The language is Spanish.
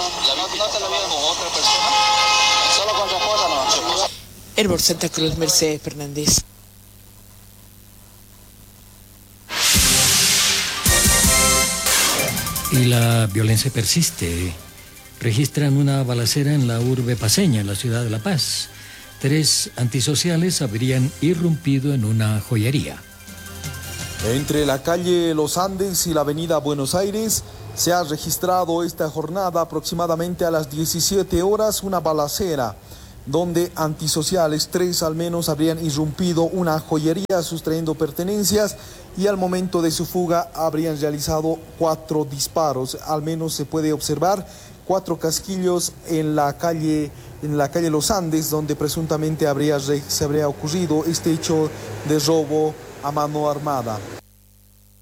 ¿No se lo vio con otra persona? Solo con su esposa, no. Su esposa. Herbor Santa Cruz, Mercedes Fernández. Y la violencia persiste. Registran una balacera en la urbe paceña, en la ciudad de La Paz. 3 antisociales habrían irrumpido en una joyería. Entre la calle Los Andes y la avenida Buenos Aires se ha registrado esta jornada aproximadamente a las 17 horas una balacera, donde antisociales, 3 al menos, habrían irrumpido una joyería sustrayendo pertenencias y al momento de su fuga habrían realizado 4 disparos. Al menos se puede observar 4 casquillos en la calle Los Andes, donde presuntamente se habría ocurrido este hecho de robo a mano armada.